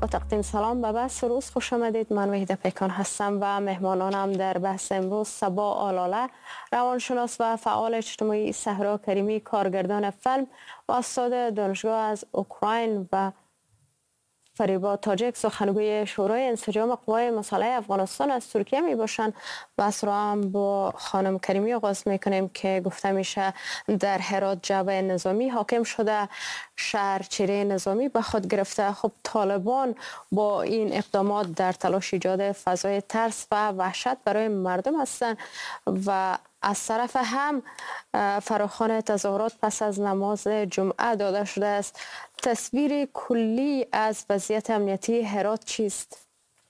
با تقدیم سلام به بحث روز خوش آمدید. من وحیده پیکان هستم و مهمانانم در بحث امروز صبا آلاله، روانشناس و فعال اجتماعی، صحرا کریمی، کارگردان فیلم و استاد دانشگاه از اوکراین و فریبا تاجک، سخنگوی شورای انسجام قوای مسلح افغانستان از ترکیه می باشند. بحث را هم با خانم کریمی آغاز می کنیم که گفته میشه در هرات جو نظامی حاکم شده، شهر چیره نظامی به خود گرفته. خب طالبان با این اقدامات در تلاش ایجاد فضای ترس و وحشت برای مردم هستند و از طرف هم فراخوان تظاهرات پس از نماز جمعه داده شده است. تصویر کلی از وضعیت امنیتی هرات چیست؟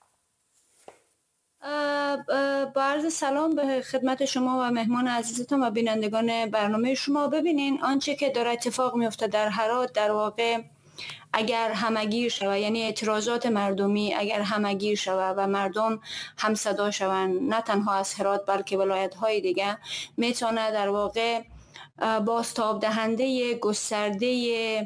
با عرض سلام به خدمت شما و مهمان عزیزتون و بینندگان برنامه شما. ببینین آنچه که داره اتفاق میفته در هرات در واقع اگر همگیر شود، یعنی اعتراضات مردمی اگر همگیر شود و مردم هم صدا شوند، نه تنها از هرات بلکه ولایت های دیگه، میتونه در واقع بازتاب دهنده گسترده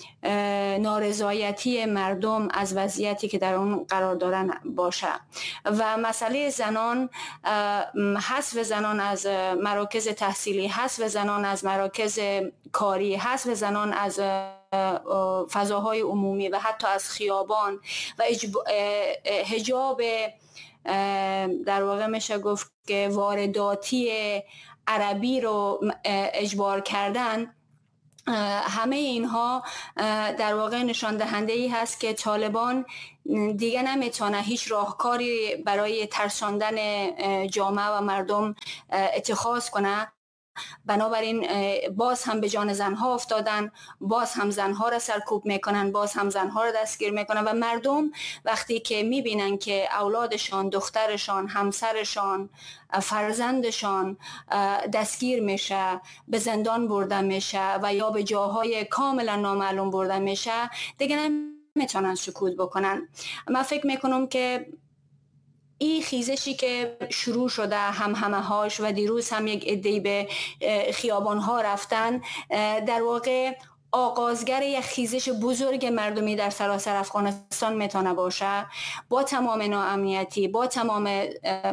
نارضایتی مردم از وضعیتی که در اون قرار دارن باشه. و مسئله زنان، حذف زنان از مراکز تحصیلی، حذف زنان از مراکز کاری، حذف زنان از فضاهای عمومی و حتی از خیابان و حجاب در واقع میشه گفت که وارداتی عربی رو اجبار کردن، همه اینها در واقع نشان دهنده ای هست که طالبان دیگه نمیتونه هیچ راهکاری برای ترساندن جامعه و مردم اتخاذ کنه. بنابراین باز هم به جان زنها افتادن، باز هم زنها را سرکوب میکنن، باز هم زنها را دستگیر میکنن و مردم وقتی که میبینن که اولادشان، دخترشان، همسرشان، فرزندشان دستگیر میشه، به زندان برده میشه و یا به جاهای کاملا نامعلوم برده میشه، دیگه نمیتونن سکوت بکنن. من فکر میکنم که این خیزشی که شروع شده، همه هاش و دیروز هم یک عده‌ای به خیابان ها رفتن، در واقع آغازگر یک خیزش بزرگ مردمی در سراسر افغانستان میتونه باشه. با تمام ناامنیتی، با تمام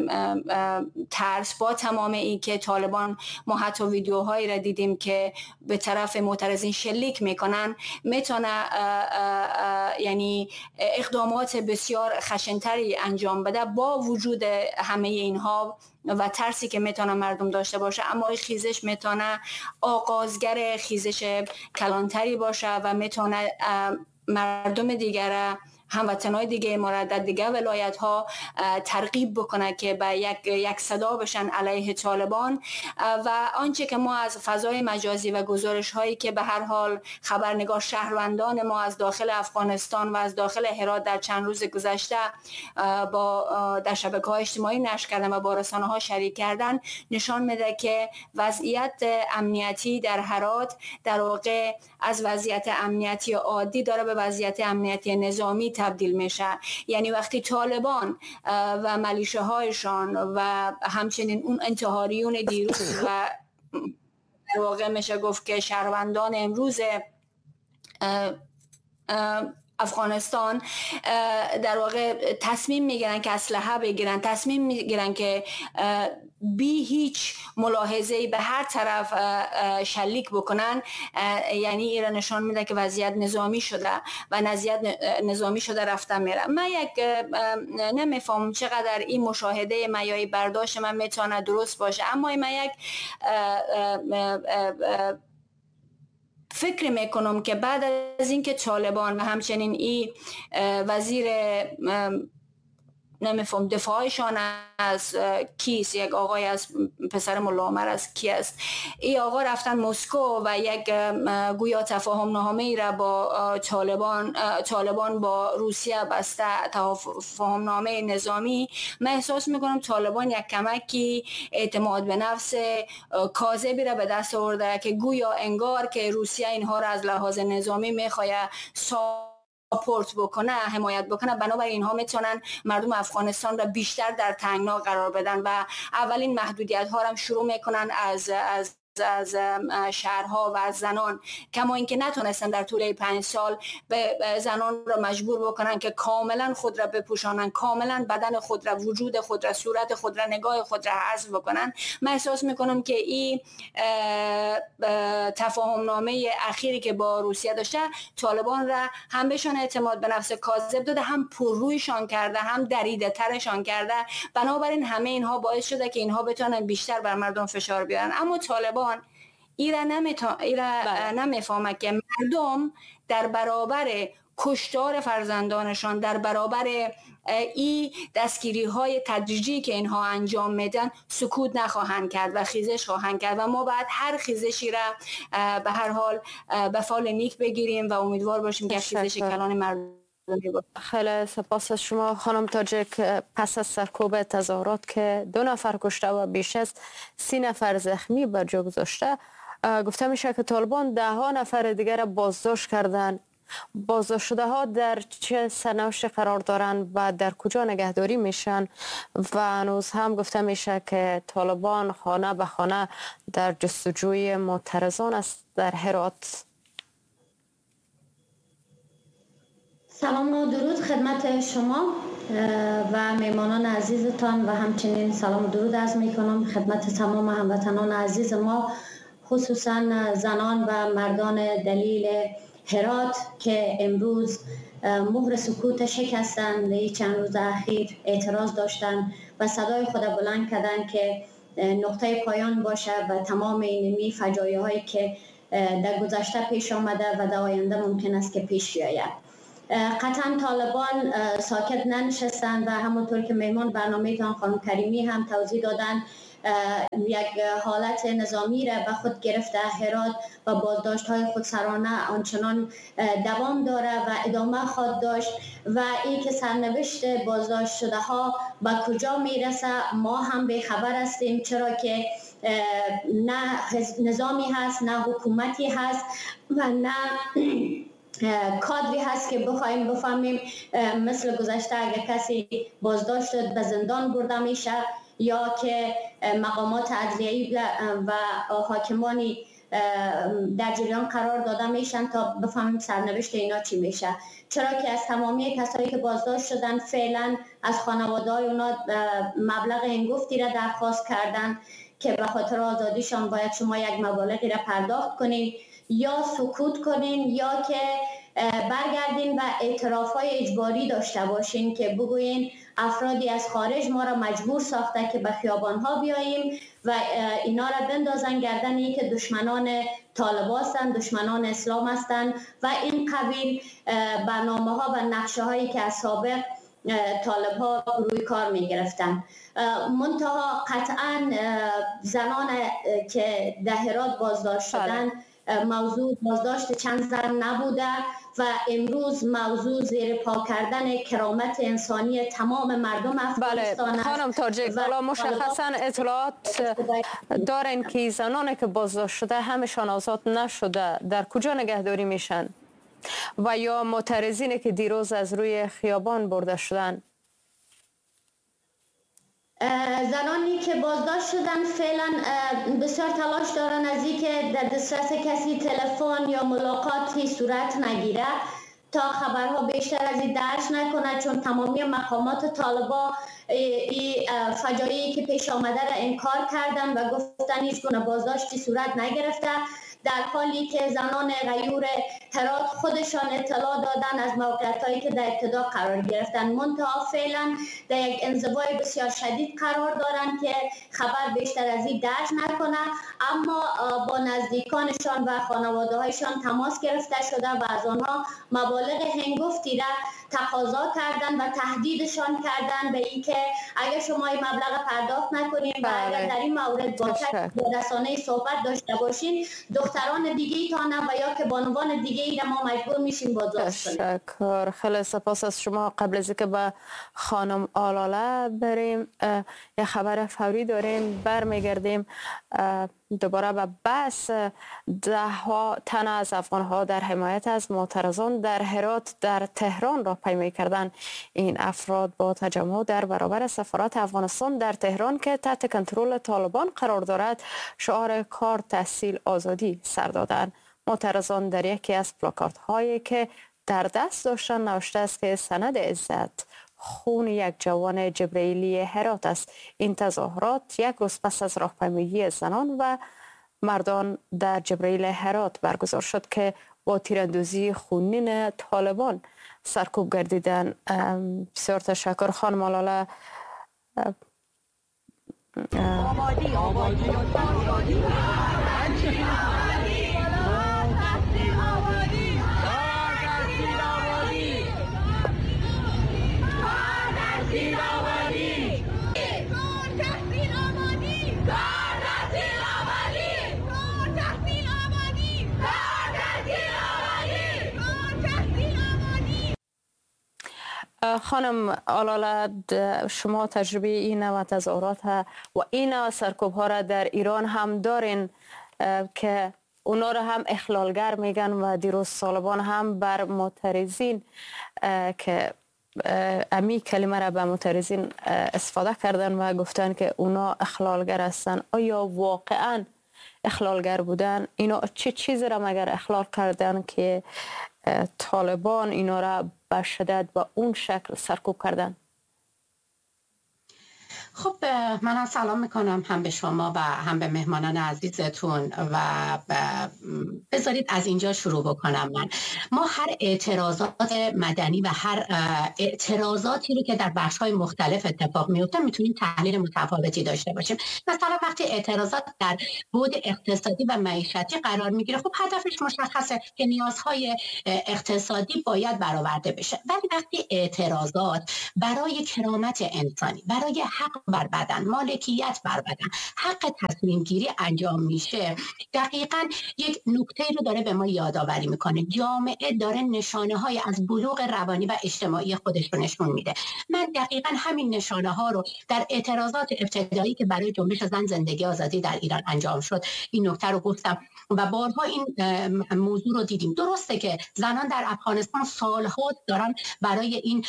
ترس، با تمام این که طالبان، ما حتی ویدیوهایی را دیدیم که به طرف معترضین شلیک میکنن، میتونه یعنی اقدامات بسیار خشنتری انجام بده با وجود همه اینها و ترسی که میتونه مردم داشته باشه. اما این خیزش میتونه آغازگر خیزش کلانتری باشه و میتونه مردم دیگر، هموطنهای دیگه ما را در دیگه ولایت ها ترغیب بکنه که به یک صدا بشن علیه طالبان. و آنچه که ما از فضای مجازی و گزارش هایی که به هر حال خبرنگار شهروندان ما از داخل افغانستان و از داخل هرات در چند روز گذشته در شبکه‌های اجتماعی نشر کردن و با رسانه ها شریک کردن، نشان میده که وضعیت امنیتی در هرات در واقع از وضعیت امنیتی عادی داره به وضعیت امنیتی نظامی تبدیل میشه. یعنی وقتی طالبان و ملیشه هایشان و همچنین اون انتحاریون دیروز و در واقع میشه گفت که شهروندان امروز افغانستان در واقع تصمیم میگیرن که اسلحه بگیرن، تصمیم میگیرن که بی هیچ ملاحظه‌ای به هر طرف شلیک بکنن، یعنی ایران نشان میده که وضعیت نظامی شده و نظامی شده رفتن میره. من نمیفهمم چقدر این مشاهده من یا این برداشت من میتونه درست باشه، اما من یک فکر میکنم که بعد از اینکه طالبان و همچنین این وزیر نمیفهم دفاعشان از کیست، یک آقای از پسر ملا عمر از کی است، این آقا رفتن مسکو و یک گویا تفاهم نامه ای را با طالبان با روسیه بسته، تفاهم نامه نظامی. من احساس میکنم طالبان یک کمکی اعتماد به نفس کاذبی را به دست آورده که گویا انگار که روسیه اینها را از لحاظ نظامی میخواد ساپورت بکنه، حمایت بکنه، بنابراین اینها میتونن مردم افغانستان را بیشتر در تنگنا قرار بدن و اولین محدودیت ها را شروع میکنن از از شهرها و از زنان، کما اینکه نتونستن در طول 5 سال به زنان را مجبور بکنن که کاملا خود را بپوشانن، کاملا بدن خود را، وجود خود را، صورت خود را، نگاه خود را حذف بکنن. من احساس میکنم که این تفاهم نامه اخیری که با روسیه داشته، طالبان را هم بهشان اعتماد به نفس کاذب داده، هم پررویشان کرده، هم دریده ترشان کرده. بنابراین همه اینها باعث شده که اینها بتونن بیشتر بر مردم فشار بیارن. اما طالبان ایرا نمیفهمه که مردم در برابر کشتار فرزندانشان، در برابر این دستگیری های تدریجی که اینها انجام میدن سکوت نخواهند کرد و خیزش خواهند کرد و ما باید هر خیزشی را به هر حال به فال نیک بگیریم و امیدوار باشیم که خیزش کلان مردم. خیلی سپاس از شما خانم تاجیک. پس از سرکوب تظاهرات که 2 نفر کشته و بیش از 30 نفر زخمی بر جا گذاشته، گفته میشه که طالبان 10 نفر دیگر بازداشت کردن. بازداشت شده ها در چه سرنوشتی قرار دارند و در کجا نگهداری میشن؟ و هنوز هم گفته میشه که طالبان خانه به خانه در جستجوی معترضان است در هرات. سلام و درود خدمت شما و میمانان عزیزتان و همچنین سلام و درود عرض میکنم خدمت تمام هموطنان عزیز ما، خصوصا زنان و مردان دلیل هرات که امروز مهر سکوت شکستند. این چند روز اخیر اعتراض داشتند و صدای خود بلند کردند که نقطه پایان باشه و تمام اینمی فجایع هایی که در گذشته پیش آمده و در آینده ممکن است که پیش بیاید. قطعا طالبان ساکت ننشستند و همونطور که میمان برنامه تان خانم کریمی هم توضیح دادن، یک حالت نظامی را به خود گرفته هرات و بازداشت های خودسرانه آنچنان دوام داره و ادامه خواهد داشت و این که سرنوشت بازداشت شده ها به کجا میرسه ما هم به خبر هستیم، چرا که نه نظامی هست، نه حکومتی هست و نه کادری هست که بخوایم بفهمیم مثل گذشته اگر کسی بازداشت شد به زندان برده میشه یا که مقامات عدلیه‌ای و حاکمانی در جریان قرار داده میشن تا بفهمیم سرنوشت اینا چی میشه. چرا که از تمامی کسایی که بازداشت شدن فعلا از خانواده های اونا مبلغ هنگفتی را درخواست کردن که به خاطر آزادیشان باید شما یک مبالغی را پرداخت کنین یا سکوت کنین یا که برگردین و اعتراف‌های اجباری داشته باشین که بگوین افرادی از خارج ما را مجبور ساخته که به خیابان‌ها بیاییم و اینا را بندازن گردن که دشمنان طالبان هستند، دشمنان اسلام هستند و این قبیل برنامه‌ها و نقشه‌هایی که از سابق طالب‌ها روی کار می‌گرفتند. منتها قطعاً زنان که در هرات بازداشت شدند موضوع بازداشت چند زن نبوده و امروز موضوع زیر پا کردن کرامت انسانی تمام مردم افغانستان است. خانم تاجیک، حالا مشخصا اطلاعات دارین که زنانی که بازداشت شده همشان آزاد نشده، در کجا نگهداری میشن و یا معترضینی که دیروز از روی خیابان برده شدن؟ زنانی که بازداشت شدن فعلا بسیار تلاش دارن از اینکه در دسترس کسی تلفن یا ملاقاتی صورت نگیره تا خبرها بیشتر از این درج نکنه، چون تمامی مقامات طالبان این فجایعی که پیش آمده را انکار کردن و گفتن هیچ گونه بازداشتی صورت نگرفته، در حالی که زنان غیور هرات خودشان اطلاع دادن از موقعیت‌هایی که در ابتدا قرار گرفتن. منتها فعلا در یک انزوای بسیار شدید قرار دارند که خبر بیشتر از این درج نکنه، اما با نزدیکانشان و خانواده‌هایشان تماس گرفته شده و از آنها مبالغ هنگفتی را تقاضا کردن و تهدیدشان کردن به اینکه اگر شما این مبلغ پرداخت نکنین و اگر در این مورد با رسانه صحبت داشته باشین دختران دیگه ایتان و یا که بانوان دیگه ای را ما مجبور میشیم بازداشت کنیم. تشکر، خیلی سپاس از شما. قبل از اینکه به خانم آلاله بریم یه خبر فوری داریم، برمیگردیم. دوباره به بحث 10 تن از افغانها در حمایت از معترضان در هرات در تهران را پیمایی کردند. این افراد با تجمع در برابر سفارت افغانستان در تهران که تحت کنترل طالبان قرار دارد شعار کار، تحصیل، آزادی سر دادند. معترضان در یکی از پلاکارت هایی که در دست داشتن نوشته است که سند عزت خون یک جوان جبرائیلی هرات است. این تظاهرات یک روز پس از راهپیمایی زنان و مردان در جبرائیل هرات برگزار شد که با تیراندازی خونین طالبان سرکوب گردیدند. بسیار تشکر خانم آلاله. خانم آلاله، شما تجربه این نوع تظاهرات و این سرکوب ها را در ایران هم دارین که اونا را هم اخلالگر میگن و دیروز طالبان هم بر معترضین که امی کلمه را به معترضین استفاده کردن و گفتن که اونا اخلالگر هستن. آیا واقعا اخلالگر بودن؟ اینا چه چیزی را مگر اخلال کردن که طالبان اینا را به شدت به اون شکل سرکوب کردن؟ خب من سلام میکنم هم به شما و هم به مهمانان عزیزتون و بذارید از اینجا شروع بکنم. ما هر اعتراضات مدنی و هر اعتراضاتی رو که در بخش‌های مختلف اتفاق میفته میتونیم تحلیل متفاوتی داشته باشیم. مثلا وقتی اعتراضات در بعد اقتصادی و معیشتی قرار میگیره، خب هدفش مشخصه که نیازهای اقتصادی باید برآورده بشه. ولی وقتی اعتراضات برای کرامت انسانی، برای حق بر بدن، مالکیت بر بدن، حق تصمیم گیری انجام میشه، دقیقاً یک نکته رو داره به ما یادآوری میکنه. جامعه داره نشانه های از بلوغ روانی و اجتماعی خودش رو نشون میده. من دقیقاً همین نشانه ها رو در اعتراضات ابتدایی که برای جنبش زن زندگی آزادی در ایران انجام شد این نکته رو گفتم و بارها این موضوع رو دیدیم. درسته که زنان در افغانستان سالها دارن برای این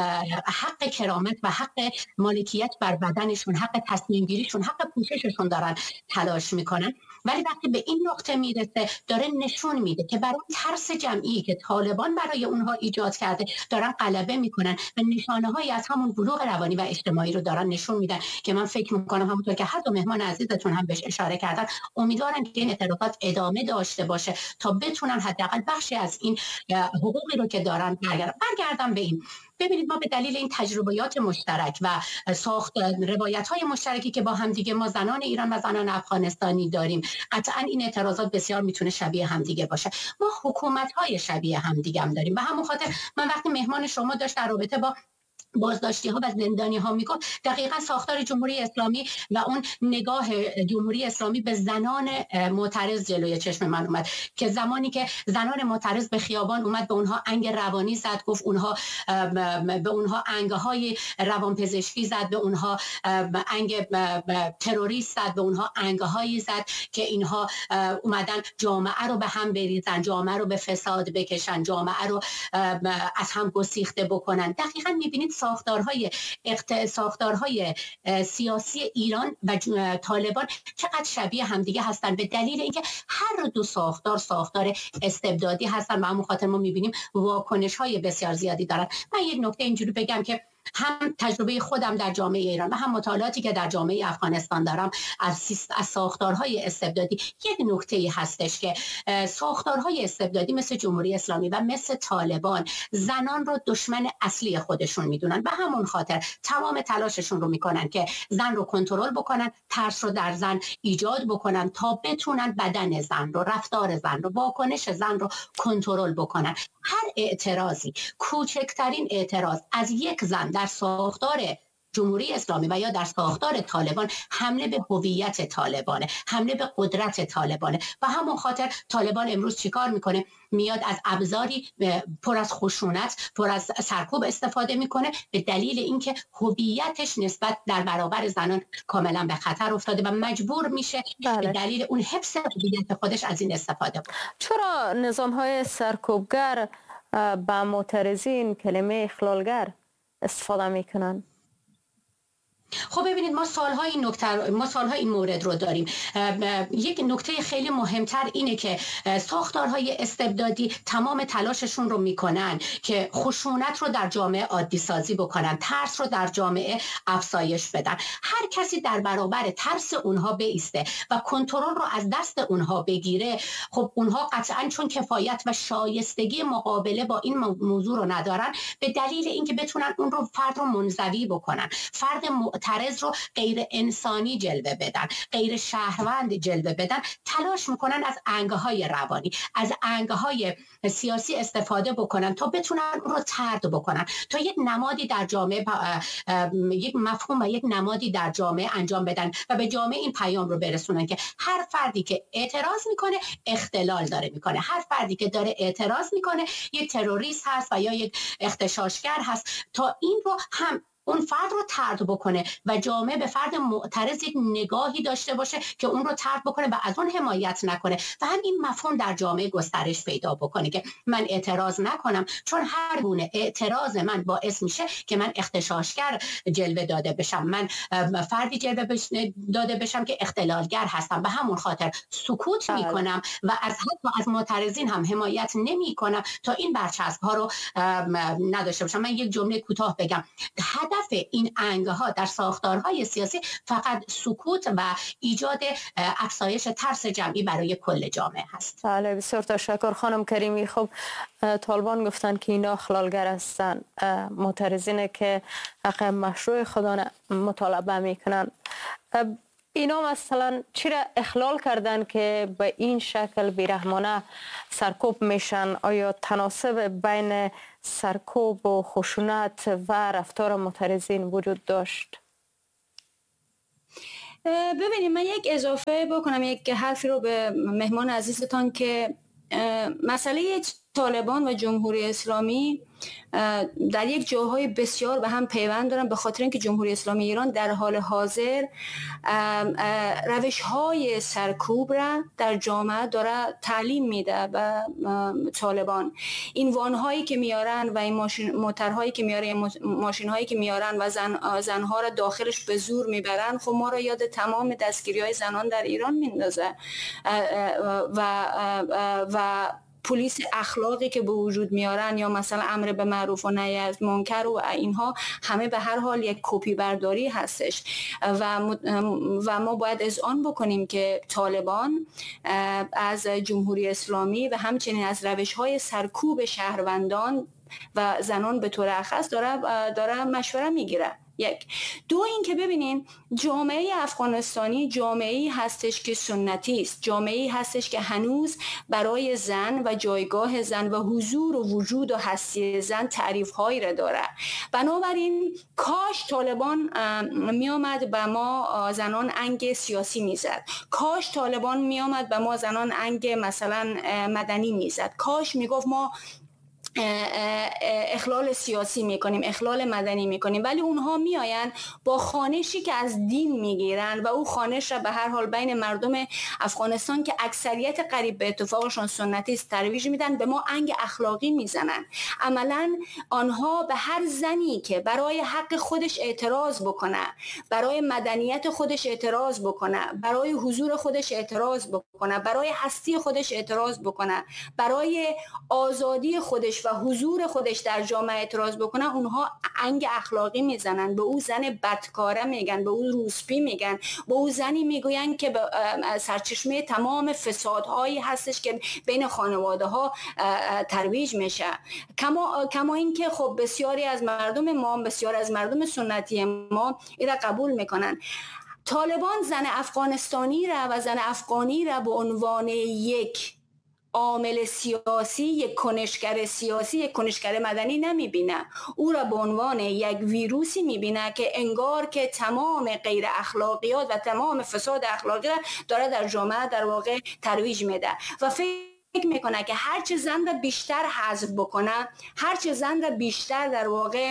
حق کرامت و حق مالکیت بر بدنشون، حق تصمیم گیریشون، حق پوشششون دارن تلاش میکنن، ولی وقتی به این نقطه میرسه داره نشون میده که برای ترس جمعی که طالبان برای اونها ایجاد کرده دارن غلبه میکنن و نشانه هایی از همون بلوغ روانی و اجتماعی رو دارن نشون میدن که من فکر میکنم همونطور که هر دو مهمان عزیزتون هم بهش اشاره کردن، امیدوارم که این اعتراضات ادامه داشته باشه تا بتونن حداقل بخشی از این حقوقی رو که دارن برگردن به این. ببینید ما به دلیل این تجربیات مشترک و ساخت روایت‌های مشترکی که با همدیگه ما زنان ایران و زنان افغانستانی داریم، قطعاً این اعتراضات بسیار میتونه شبیه همدیگه باشه. ما حکومت‌های شبیه همدیگه هم داریم. به همون خاطر من وقتی مهمان شما داشت در رابطه با بازداشتی ها و زندانی ها میگفت، دقیقا ساختار جمهوری اسلامی و اون نگاه جمهوری اسلامی به زنان معترض جلوی چشم من اومد که زمانی که زنان معترض به خیابان اومد به اونها انگ روانی زد، گفت اونها به اونها انگ های روانپزشکی زد، به اونها انگ تروریست زد، به اونها انگ هایی زد که اینها اومدن جامعه رو به هم بریزن، جامعه رو به فساد بکشن، جامعه رو از هم گسیخته بکنن. دقیقاً میبینید ساختارهای سیاسی ایران و طالبان چقدر شبیه همدیگه هستن، به دلیل اینکه هر دو ساختار استبدادی هستن و همون خاطر ما میبینیم واکنش‌های بسیار زیادی دارن. من یک نکته اینجوری بگم که هم تجربه خودم در جامعه ایران و هم مطالعاتی که در جامعه افغانستان دارم از ساختارهای استبدادی، یک نکته‌ای هستش که ساختارهای استبدادی مثل جمهوری اسلامی و مثل طالبان زنان رو دشمن اصلی خودشون میدونن. به همون خاطر تمام تلاششون رو میکنن که زن رو کنترل بکنن، ترس رو در زن ایجاد بکنن تا بتونن بدن زن رو، رفتار زن رو، واکنش زن رو کنترل بکنن. هر اعتراضی، کوچکترین اعتراض از یک زن در ساختار جمهوری اسلامی و یا در ساختار طالبان حمله به هویت طالبانه، حمله به قدرت طالبانه. و همون خاطر طالبان امروز چیکار میکنه؟ میاد از ابزاری پر از خشونت، پر از سرکوب استفاده میکنه به دلیل اینکه هویتش نسبت در برابر زنان کاملا به خطر افتاده و مجبور میشه به دلیل اون حفظ هویت خودش از این استفاده کنه. چرا نظام‌های سرکوبگر با معترضین کلمه اخلالگر استفاده میکنن؟ خب ببینید ما سالها این مورد رو داریم. یک نکته خیلی مهمتر اینه که ساختارهای استبدادی تمام تلاششون رو میکنن که خشونت رو در جامعه عادی سازی بکنن، ترس رو در جامعه افزایش بدن. هر کسی در برابر ترس اونها بایسته و کنترل رو از دست اونها بگیره، خب اونها قطعاً چون کفایت و شایستگی مقابله با این موضوع رو ندارن، به دلیل اینکه بتونن اون رو فرد رو منزوی بکنن، فرد معترض رو غیر انسانی جلوه بدن، غیر شهروند جلوه بدن، تلاش میکنن از انگهای روانی، از انگهای سیاسی استفاده بکنن تا بتونن اون رو طرد بکنن، تا یک نمادی در جامعه، یک مفهوم و یک نمادی در جامعه انجام بدن و به جامعه این پیام رو برسونن که هر فردی که اعتراض میکنه اختلال داره میکنه، هر فردی که داره اعتراض میکنه یک تروریست هست و یا یک اغتشاشگر هست، تا این رو هم اون فرد رو طرد بکنه و جامعه به فرد معترض یک نگاهی داشته باشه که اون رو طرد بکنه و از اون حمایت نکنه و هم این مفهوم در جامعه گسترش پیدا بکنه که من اعتراض نکنم، چون هر گونه اعتراض من باعث میشه که من اغتشاشگر جلوه داده بشم، من فردی جلوه داده بشم که اختلالگر هستم. به همون خاطر سکوت میکنم و از معترضین هم حمایت نمیکنم تا این برچسب ها رو نداشته باشم. من یک جمله کوتاه بگم: هدف این انگها در ساختارهای سیاسی فقط سکوت و ایجاد افزایش ترس جمعی برای کل جامعه هست. بله، بسیار تشکر خانم کریمی. خب طالبان گفتن که اینا اخلالگر هستن، معترضینه که حق مشروع خودان مطالبه میکنن. اینا مثلا چرا اخلال کردن که به این شکل بیرحمانه سرکوب میشن؟ آیا تناسب بین سرکوب و خشونت و رفتار معترضین وجود داشت؟ ببینید، من یک اضافه بکنم، یک حرفی رو به مهمان عزیزتان که مسئله طالبان و جمهوری اسلامی در یک جاهای بسیار به هم پیوند دارن، به خاطر اینکه جمهوری اسلامی ایران در حال حاضر روش‌های سرکوب را در جامعه داره تعلیم میده به طالبان. این وانهایی که میارن و این موترهایی که میارن، ماشینهایی که میارن و زنها را داخلش به زور میبرن، خب ما را یاد تمام دستگیری‌های زنان در ایران میندازه و پلیس اخلاقی که به وجود میارن، یا مثلا امر به معروف و نهی از منکر و اینها، همه به هر حال یک کپی برداری هستش و ما باید اذعان بکنیم که طالبان از جمهوری اسلامی و همچنین از روش‌های سرکوب شهروندان و زنان به طور اخص داره مشوره میگیره. یک. دو، این که ببینین جامعه افغانستانی جامعه‌ای هستش که سنتی است، جامعه‌ای هستش که هنوز برای زن و جایگاه زن و حضور و وجود و هستی زن تعریف‌هایی را داره. بنابراین کاش طالبان می آمد به ما زنان انگ سیاسی میزد، کاش طالبان می آمد به ما زنان انگ مثلا مدنی میزد، کاش میگفت ما اخلال سیاسی میکنیم، اخلال مدنی میکنیم، ولی اونها میآیند با خوانشی که از دین میگیرن و او خوانش را به هر حال بین مردم افغانستان که اکثریت قریب به اتفاقشون سنتی است ترویج میدن، به ما انگ اخلاقی میزنن. عملا آنها به هر زنی که برای حق خودش اعتراض بکنه، برای مدنیت خودش اعتراض بکنه، برای حضور خودش اعتراض بکنه، برای هستی خودش اعتراض بکنه، برای آزادی خودش و حضور خودش در جامعه اعتراض بکنه، اونها انگ اخلاقی میزنن، به او زن بدکاره میگن، به او روسپی میگن، به او زنی میگوین که سرچشمه تمام فسادهایی هستش که بین خانواده ها ترویج میشه. کما این که خب بسیاری از مردم ما، بسیاری از مردم سنتی ما این را قبول میکنن. طالبان زن افغانستانی را و زن افغانی را به عنوان یک عامل سیاسی، یک کنشگر سیاسی، یک کنشگر مدنی نمیبینه. او را به عنوان یک ویروسی میبینه که انگار که تمام غیر اخلاقیات و تمام فساد اخلاقی را داره در جامعه در واقع ترویج میده و فکر میکنه که هرچه زن را بیشتر حذف بکنه، هرچه زن را بیشتر در واقع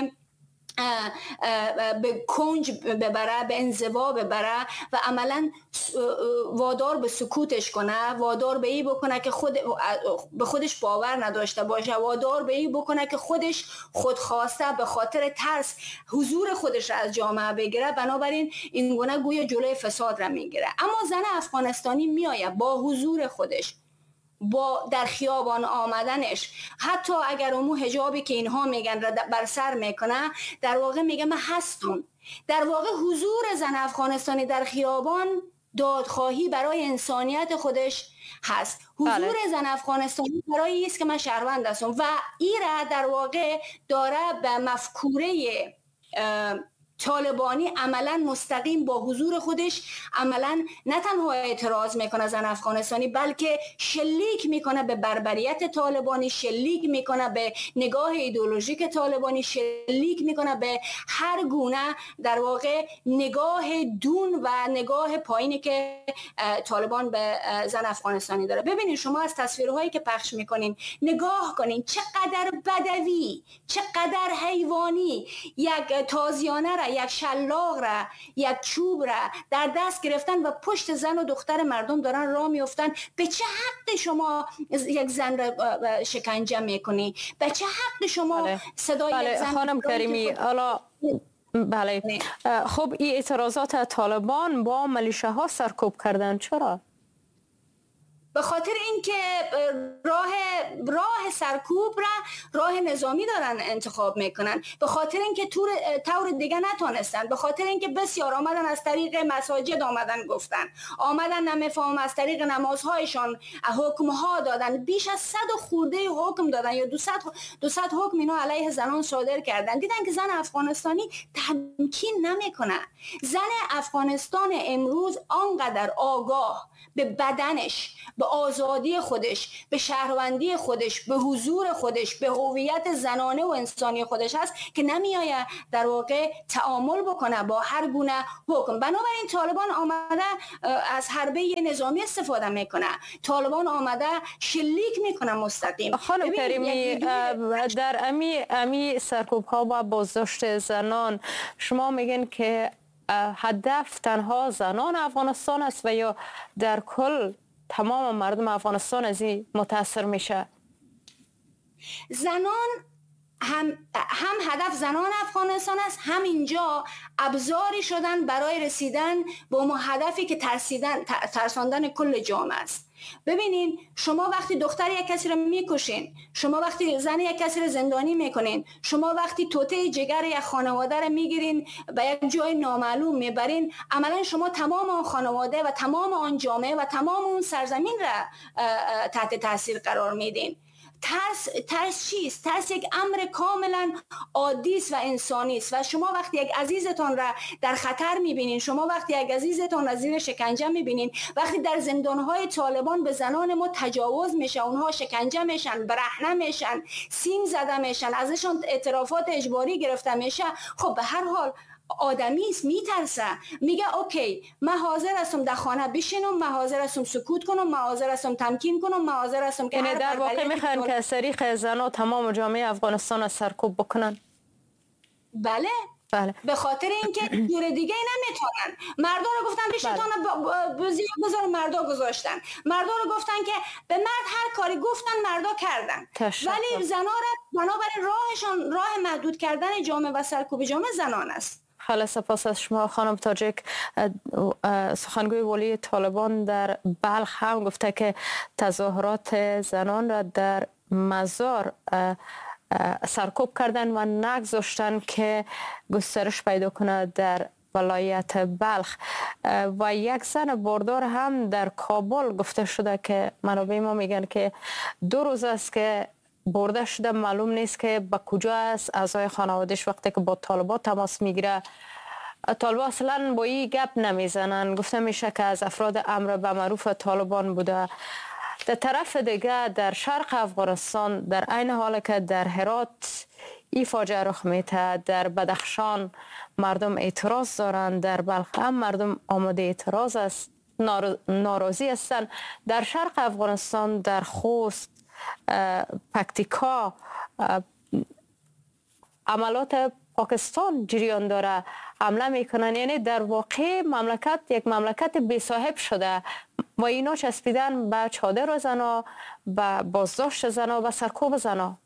به کنج ببره، به انزوا ببره و عملا وادار به سکوتش کنه، وادار به این بکنه که به خودش باور نداشته باشه، وادار به این بکنه که خودش خودخواسته به خاطر ترس حضور خودش را از جامعه بگیره. بنابراین این گونه گویا جلوی فساد را میگیره. اما زن افغانستانی میآید با حضور خودش، با در خیابان آمدنش، حتی اگر اون حجابی که اینها میگن را بر سر میکنه، در واقع میگه من هستم. در واقع حضور زن افغانستانی در خیابان دادخواهی برای انسانیت خودش هست. حضور زن افغانستانی برای است که من شهروند هستم و این را در واقع داره به مفکوره طالبانی عملا مستقیم با حضور خودش عملا نه تنها اعتراض میکنه زن افغانستانی، بلکه شلیک میکنه به بربریت طالبانی، شلیک میکنه به نگاه ایدئولوژیک طالبانی، شلیک میکنه به هر گونه در واقع نگاه دون و نگاه پایینی که طالبان به زن افغانستانی داره. ببینید شما از تصویرهایی که پخش میکنین نگاه کنین، چقدر بدوی، چقدر حیوانی، یک تازیانه را، یک شلاق را، یک چوب را در دست گرفتن و پشت زن و دختر مردم دارن راه میافتن. به چه حق شما یک زن را شکنجه میکنی؟ به چه حق شما صدای یک زن؟ خانم کریمی، حالا بله، خب این اعتراضات طالبان با ملیشه سرکوب کردن چرا؟ به خاطر اینکه راه سرکوب را راه نظامی دارن انتخاب میکنن، به خاطر اینکه طور دیگه نتونستن، به خاطر اینکه بسیار آمدن از طریق مساجد آمدن گفتن، آمدن نمیفهم از طریق نمازهایشان حکمها دادن، بیش از 100 خورده حکم دادن یا 200 حکم اینا علیه زنان صادر کردن. دیدن که زن افغانستانی تمکین نمیکنه. زن افغانستان امروز آنقدر آگاه به بدنش، به آزادی خودش، به شهروندی خودش، به حضور خودش، به هویت زنانه و انسانی خودش هست که نمیآید در واقع تعامل بکنه با هر گونه حکم. بنابراین طالبان آمده از حربه نظامی استفاده میکنه، طالبان آمده شلیک میکنه مستقیم. خانم کریمی، در امی سرکوب ها و بازداشت زنان شما میگن که هدف تنها زنان افغانستان است و یا در کل تمام مردم افغانستان از این متاثر میشه؟ زنان هم هدف زنان افغانستان است، هم اینجا ابزاری شدن برای رسیدن به اون هدفی که ترساندن کل جامعه است. ببینین شما وقتی دختر یک کسی رو میکشین، شما وقتی زن یک کسی رو زندانی میکنین، شما وقتی توته جگر یک خانواده رو میگیرین به یک جای نامعلوم میبرین، عملا شما تمام آن خانواده و تمام آن جامعه و تمام اون سرزمین را تحت تاثیر قرار میدین. ترس چیست؟ ترس یک امر کاملا عادی است و انسانی است و شما وقتی یک عزیزتان را در خطر میبینین، شما وقتی یک عزیزتان را زیر شکنجه میبینین، وقتی در زندانهای طالبان به زنان ما تجاوز میشه، اونها شکنجه میشن، برهنه میشن، سیم زده میشن، ازشان اعترافات اجباری گرفته میشه، خب به هر حال آدمی است، میترسه، میگه اوکی من حاضر هستم در خانه بشینم، من حاضر هستم سکوت کنم، من حاضر هستم تمکین کنم، من حاضر هستم که یعنی در واقع میخوان که از طریق زنان تمام جامعه افغانستان را سرکوب بکنن. بله به خاطر اینکه جور دیگه نمیتونن. مردا رو گفتن بشینتون بذار مردا گذاشتن، مردا رو گفتن که به مرد هر کاری گفتن مردا کردن، ولی زنا را بنابراین راهشان راه محدود کردن جامعه و سرکوب جامعه زنان است. خیلی سپاس از شما خانم تاجک. سخنگوی والی طالبان در بلخ هم گفته که تظاهرات زنان را در مزار سرکوب کردن و نگذاشتن که گسترش پیدا کنه در ولایت بلخ. و یک زن باردار هم در کابل گفته شده که منابع ما میگن که 2 روز است که برده شده، معلوم نیست که به کجا است. اعضای خانواده‌اش وقتی که با طالبان تماس میگیره، طالبان اصلا با این گپ نمیزنن، گفته میشه که از افراد امر به معروف طالبان بوده. در طرف دیگه در شرق افغانستان در عین حال که در هرات این فاجعه رخ میده، در بدخشان مردم اعتراض دارند، در بلخ هم مردم آماده اعتراض است، ناراضی هستند. در شرق افغانستان در خوست، پکتیکا عملات پاکستان جریان داره، حمله میکنن. یعنی در واقع مملکت یک مملکت بی صاحب شده و اینا چسبیدن به چادر زنا، به بازداشت زنا، به سرکوب زنا.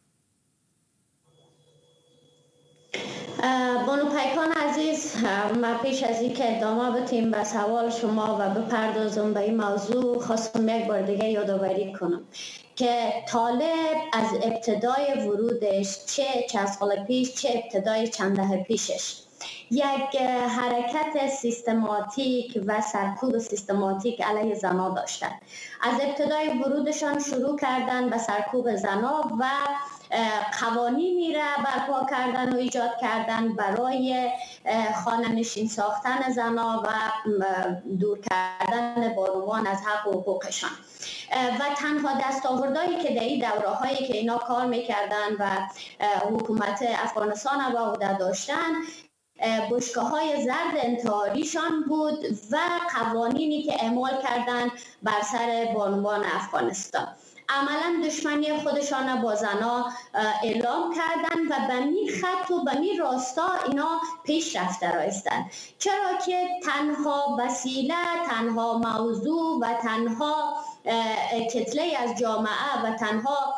بانو پیکان عزیز، ما پیش از این که ادامه بتیم به سوال شما و بپردازم به این موضوع، خواستم یک بار دیگه یادآوری کنم که طالب از ابتدای ورودش، چه چند سال پیش چه ابتدای چند دهه پیشش، یک حرکت سیستماتیک و سرکوب سیستماتیک علیه زنان داشتن. از ابتدای ورودشان شروع کردن به سرکوب زنان و قوانینی را برپا کردن و ایجاد کردن برای خانه نشین ساختن زنان و دور کردن بانوان از حق و حقوقشان. و تنها دستاوردهایی که در این دوره‌هایی که اینا کار میکردن و حکومت افغانستان با عهده داشتن، بشکه‌های زرد انتحاریشان بود و قوانینی که اعمال کردن بر سر بانوان افغانستان. عملا دشمنی خودشان با زنا اعلام کردن و به می خط و به می راستا اینا پیش رفته رایستن، چرا که تنها وسیله، تنها موضوع و تنها کتله از جامعه و تنها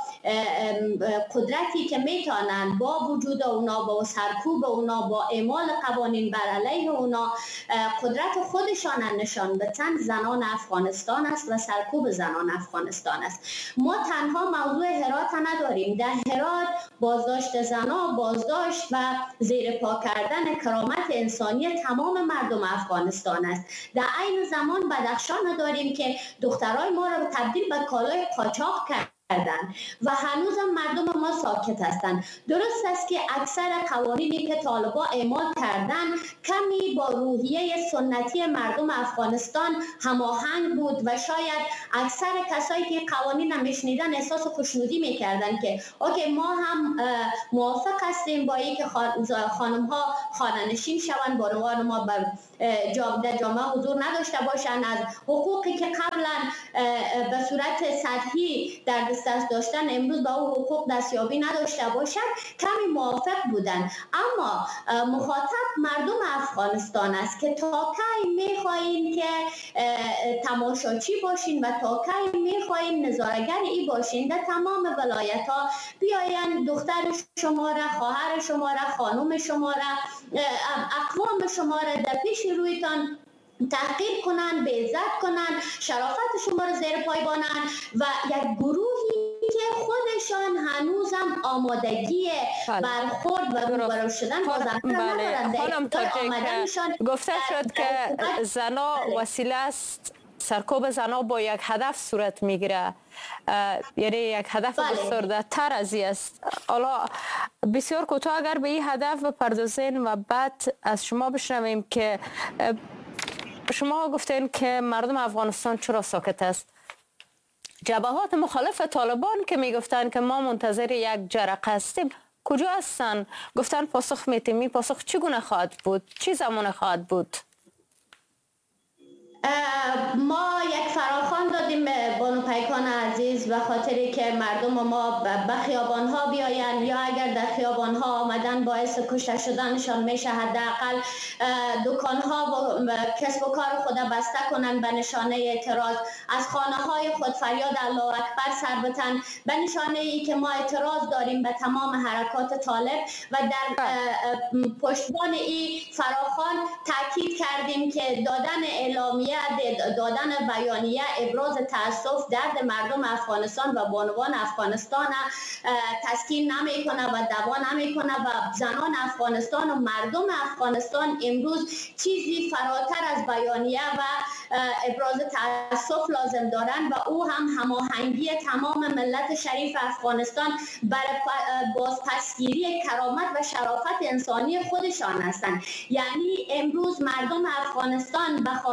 قدرتی که میتونن با وجود اونا، با سرکوب اونا، با اعمال قوانین بر علیه اونا قدرت خودشان نشان بدن، زنان افغانستان است و سرکوب زنان افغانستان است. ما تنها موضوع هرات نداریم. در هرات بازداشت زنان، بازداشت و زیر پا کردن کرامت انسانی تمام مردم افغانستان است. در عین زمان بدخشان داریم که دخترای ما را تبدیل به کالای قاچاق کردن و هنوزم مردم ما ساکت هستند. درست است که اکثر قوانینی که طالبان اعمال کردن کمی با روحیه سنتی مردم افغانستان هماهنگ بود و شاید اکثر کسایی که قوانین میشنیدن احساس خوشنودی میکردن که اوکی ما هم موافق هستیم با اینکه خانم ها خانه نشین شوند، بانوان ما در جامعه حضور نداشته باشند، از حقوقی که قبلا به صورت سطحی در دست داشتن امروز با او حقوق دستیابی نداشته باشد، کمی موافق بودن. اما مخاطب مردم افغانستان است که تا کی میخواین که تماشاچی باشین و تا کی میخواین نظاره‌گر ای باشین در تمام ولایت ها، بیاین دختر شما را، خواهر شما را، خانم شما را، اقوام شما را در پیش رویتان تحقیر کنن، بی‌عزت کنن، شرافت شما رو زیر پای بانن و یک گروهی که خودشان هنوزم آمادگی برخورد و روبرو شدن با زنان ندارند. خانم تاجیک، گفته شد که زنا وسیله است، سرکوب زنا با یک هدف صورت میگیره، یعنی یک هدف گسترده تر از این است. حالا بسیار کوتاه اگر به این هدف بپردازین و بعد از شما بشنویم که شما گفتین که مردم افغانستان چرا ساکت است. جبهات مخالف طالبان که میگفتن که ما منتظر یک جرقه هستیم کجا هستن؟ گفتن پاسخ میتیم. این پاسخ چگونه خواهد بود؟ چی زمان خواهد بود؟ ما یک فراخوان دادیم به بانو پیکان عزیز به خاطری که مردم ما به خیابان ها بیاین، یا اگر در خیابان ها آمدن باعث کشته شدنشان میشه حداقل دکان ها و کسب و کار خود بسته کنن به نشانه اعتراض، از خانه های خود فریاد الله اکبر سر بتن به نشانه ای که ما اعتراض داریم به تمام حرکات طالب و در پشتبان این فراخوان تاکید کردیم که دادن اعلامیه، دادن بیانیه ابراز تاسف درد مردم افغانستان و بانوان افغانستان تسکین نمیکنه و دوا نمیکنه و زنان افغانستان و مردم افغانستان امروز چیزی فراتر از بیانیه و ابراز تاسف لازم دارن و او هم هماهنگی تمام ملت شریف افغانستان برای بازپسگیری کرامت و شرافت انسانی خودشان هستند. یعنی امروز مردم افغانستان به خاطر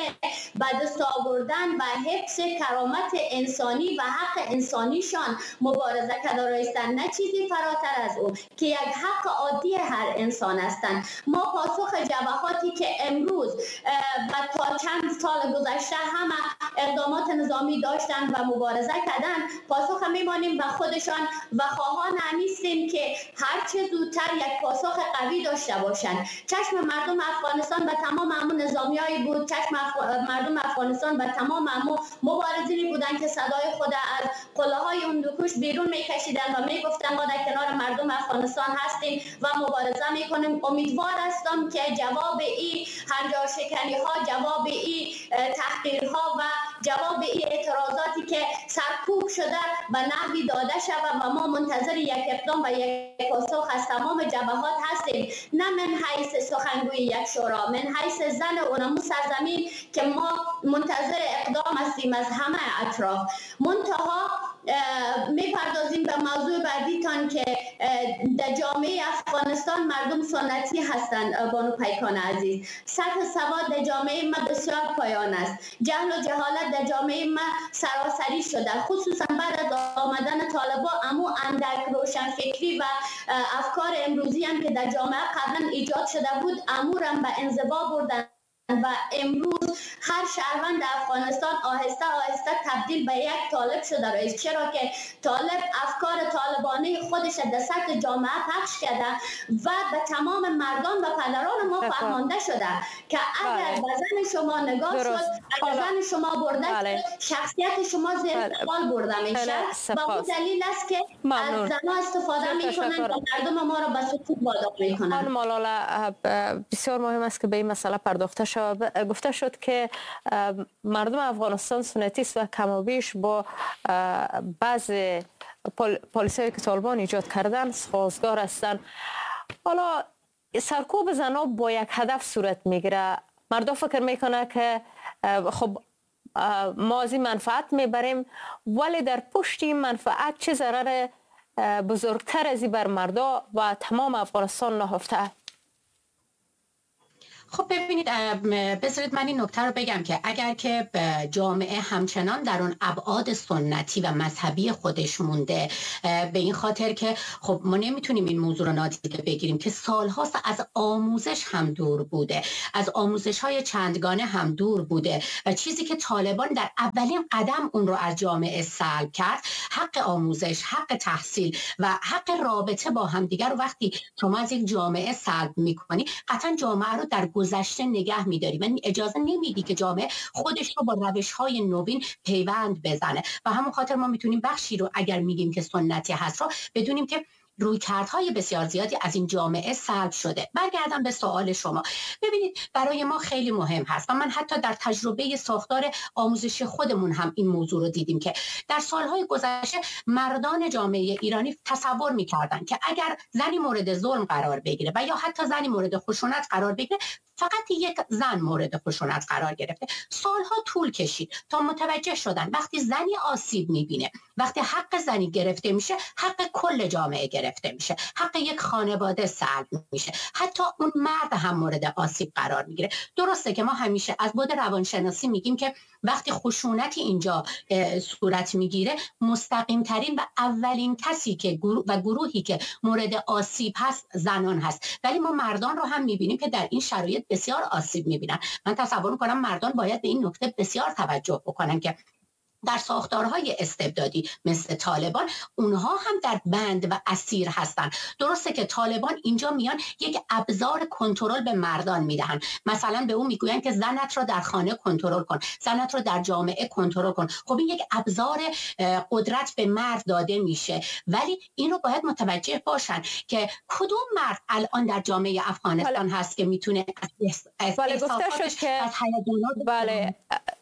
به دست آوردن و حفظ کرامت انسانی و حق انسانیشان مبارزه کرده هستند، نه چیزی فراتر از او که یک حق عادی هر انسان هستند. ما پاسخ جبهاتی که امروز و تا چند سال گذشته همه اقدامات نظامی داشتند و مبارزه کردند، پاسخ میمانیم به خودشان و خواهان نیستیم که هرچه زودتر یک پاسخ قوی داشته باشند. چشم مردم افغانستان به تمام امو نظامیایی بود، چشم مردم افغانستان به تمام امو مبارزینی بودند که صدای خود از قله‌های هندوکش بیرون میکشیدند و میگفتند ما در کنار مردم افغانستان هستیم و مبارزه میکنیم. امیدوار هستم که جواب این هنجارشکنی ها، جواب این تحقیرها و جواب این اعتراضاتی که سرکوب شده به نحوی داده شود و ما منتظر یک اقدام و یک پاسخ از تمام جبهات هستیم، نه من حیث سخنگوی یک شورا، من حیث زن اونمو سرزمین که ما منتظر اقدام هستیم از همه اطراف. منتها میپردازیم به موضوع بعدیتان که در جامعه افغانستان مردم سنتی هستند. بانو پیکان عزیز، سطح سواد در جامعه ما بسیار پایان است، جهل و جهالت در جامعه ما سراسری شده، خصوصا بعد از آمدن طالبا امو اندک روشنفکری و افکار امروزی هم که در جامعه قبلا ایجاد شده بود امورم به انزوا بردن و امروز هر شهروند افغانستان آهسته آهسته تبدیل به یک طالب شده است، چرا که طالب افکار طالبانه خودش در سطح جامعه پخش کرده و به تمام مردان و پدران ما فهمانده شده که اگر به زن شما نگاه شد، اگر زن شما برده شد، شخصیت شما زیر سوال برده میشه و اون دلیل است که از زنها استفاده میکنن و مردم ما را به سقوط وادار میکنن. خانم ملاله، بسیار مهم است که به این مسئله پرداخته شود. گفته شد که مردم افغانستان سنتی است و کم و بیش با بعض پالیسی‌هایی که طالبان ایجاد کردن سازگار هستند. حالا سرکوب زنها با یک هدف صورت میگیره. مردم فکر میکنه که خب ما از این منفعت میبریم، ولی در پشت این منفعت چه ضرر بزرگتر از این بر مردم و تمام افغانستان نهفته؟ خب ببینید، بذارید من این نکته رو بگم که اگر که جامعه همچنان در اون ابعاد سنتی و مذهبی خودش مونده، به این خاطر که خب ما نمیتونیم این موضوع رو نادیده بگیریم که سالهاست از آموزش هم دور بوده، از آموزش های چندگانه هم دور بوده و چیزی که طالبان در اولین قدم اون رو از جامعه سلب کرد، حق آموزش، حق تحصیل و حق رابطه با همدیگر رو وقتی شما از یک جامعه سلب میکنی، قطعا جامعه رو در گذشته نگه می‌داری و اجازه نمیدی که جامعه خودش رو با روش‌های نوین پیوند بزنه. و همون خاطر ما میتونیم بخشی رو اگر میگیم که سنتی هست رو بدونیم که رویکردهای بسیار زیادی از این جامعه سلب شده. برگردم به سوال شما. ببینید، برای ما خیلی مهم هست و من حتی در تجربه ساختار آموزشی خودمون هم این موضوع رو دیدیم که در سالهای گذشته مردان جامعه ایرانی تصور می‌کردند که اگر زنی مورد ظلم قرار بگیره و یا حتی زنی مورد خشونت قرار بگیره، فقط یک زن مورد خشونت قرار گرفته. سالها طول کشید تا متوجه شدن وقتی زنی آسیب می‌بینه، وقتی حق زنی گرفته میشه، حق کل جامعه گرفته میشه، حق یک خانواده سلب میشه، حتی اون مرد هم مورد آسیب قرار میگیره. درسته که ما همیشه از بعد روانشناسی میگیم که وقتی خشونت اینجا صورت میگیره، مستقیم ترین و اولین کسی که گروهی که مورد آسیب هست زنان هست، ولی ما مردان رو هم میبینیم که در این شرایط بسیار آسیب میبینن. من تصور میکنم مردان باید به این نکته بسیار توجه بکنن که در ساختارهای استبدادی مثل طالبان، اونها هم در بند و اسیر هستن. درسته که طالبان اینجا میان یک ابزار کنترل به مردان میدهن، مثلا به اون میگوین که زنت رو در خانه کنترل کن، زنت رو در جامعه کنترل کن. خب این یک ابزار قدرت به مرد داده میشه، ولی این رو باید متوجه باشن که کدوم مرد الان در جامعه افغانستان هست که میتونه از احساساتش که بله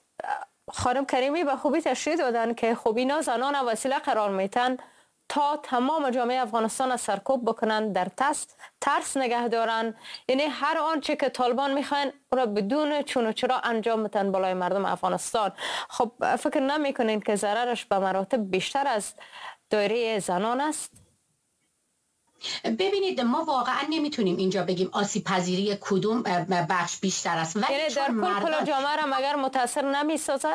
خانم کریمی به خوبی تشریح دادن که خب اینا زنان وسیله قرار میتن تا تمام جامعه افغانستان از سرکوب بکنن، در ترس نگه دارن، یعنی هر آنچه که طالبان میخواین را بدون چون و چرا انجام میتن بالای مردم افغانستان. خب فکر نمیکنین که ضررش به مراتب بیشتر از دایره زنان است؟ ببینید ما واقعا نمیتونیم اینجا بگیم آسیب پذیری کدوم بخش بیشتر است، ولی یعنی در کل جامعه را مگر متاثر نمی‌سازد؟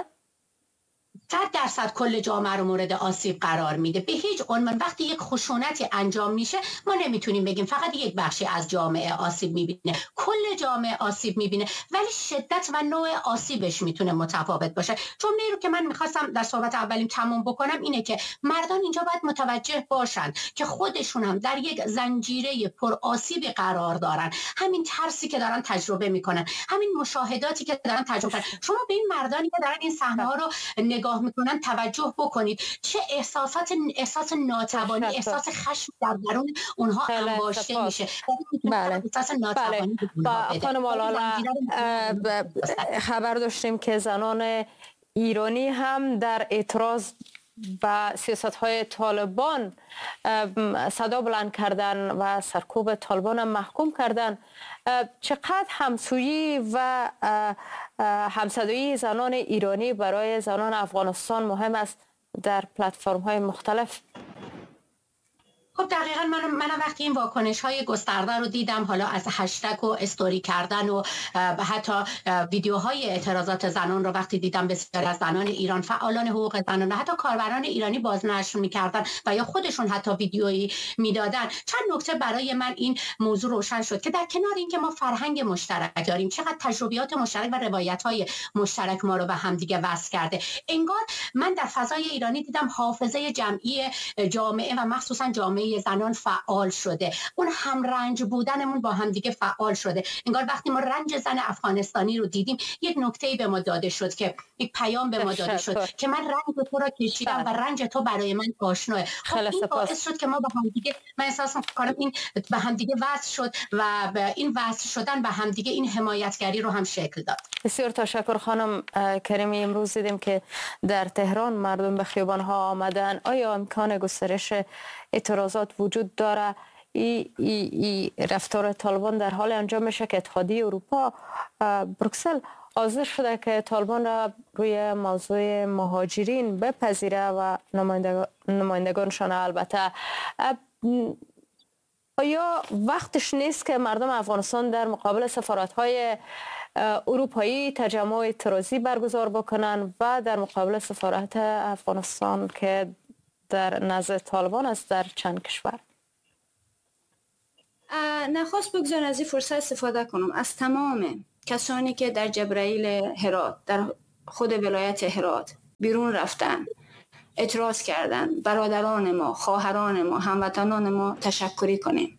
100% کل جامعه رو مورد آسیب قرار میده. به هیچ عنوان وقتی یک خشونتی انجام میشه ما نمیتونیم بگیم فقط یک بخشی از جامعه آسیب میبینه، کل جامعه آسیب میبینه، ولی شدت و نوع آسیبش میتونه متفاوت باشه. جمله‌ای رو که من میخواستم در صحبت اولیم تموم بکنم اینه که مردان اینجا باید متوجه باشن که خودشون هم در یک زنجیره پر آسیبی قرار دارن. همین ترسی که دارن تجربه میکنن، همین مشاهداتی که دارن تجربه میکنن. شما به این مردانی که دارن این صحنه‌ها رو نگاه میکنن توجه بکنید، چه احساس ناتوانی، احساس خشم در درون اونها انباشته میشه. بله. احساس ناتوانی بله. خانم آلاله خبر داشتیم که زنان ایرانی هم در اعتراض و سیاست‌های طالبان صدا بلند کردن و سرکوب طالبان هم محکوم کردن. چقدر همسویی و همصدایی زنان ایرانی برای زنان افغانستان مهم است در پلتفرم‌های مختلف؟ خب دقیقاً من وقتی این واکنش‌های گسترده رو دیدم، حالا از هشتگ و استوری کردن و حتی ویدیوهای اعتراضات زنان رو وقتی دیدم، بسیاری از زنان ایران، فعالان حقوق زنان و حتی کاربران ایرانی بازنشر می‌کردن و یا خودشون حتی ویدیویی میدادن، چند نکته برای من این موضوع روشن شد که در کنار اینکه ما فرهنگ مشترک داریم، چقدر تجربیات مشترک و روایت‌های مشترک ما رو به هم دیگه وصل کرده. انگار من در فضای ایرانی دیدم حافظه جمعی جامعه و مخصوصا جامعه زنان فعال شده، اون هم رنج بودنمون با هم دیگه فعال شده. انگار وقتی ما رنج زن افغانستانی رو دیدیم یک نکته‌ای به ما داده شد، که یک پیام به ما داده شد که من رنج تو رو کشیدم و رنج تو برای من آشناه. این باعث شد که ما با هم دیگه، من احساس می‌کنم این به هم دیگه وصل شد و این وصل شدن به هم دیگه این حمایتگری رو هم شکل داد. بسیار تشکر خانم کریمی. امروز دیدیم که در تهران مردم به خیابان‌ها آمدن. آیا امکان گسترش اعتراضات وجود داره؟ ای رفتار طالبان در حال انجام میشه که اتحادیه اروپا، بروکسل حاضر شده که طالبان را روی موضوع مهاجرین بپذیره و نمایندگانشان البته. آیا وقتش نیست که مردم افغانستان در مقابل سفارت‌های اروپایی تجمع اعتراضی برگزار بکنن و در مقابل سفارت افغانستان که در نزد طالبان است در چند کشور؟ نخواست بگذارم از این فرصت استفاده کنم از تمام کسانی که در جبرائیل هرات، در خود ولایت هرات بیرون رفتن، اعتراض کردن، برادران ما، خواهران ما، هموطنان ما تشکری کنیم